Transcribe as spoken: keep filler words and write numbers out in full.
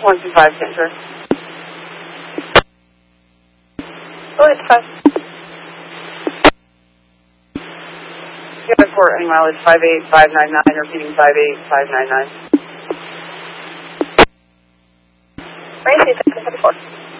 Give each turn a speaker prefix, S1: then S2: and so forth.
S1: one two five, Cantor. Go ahead, five. You have a port any mileage five eight five nine nine, repeating five eight five nine nine.
S2: Race eight seven seven four.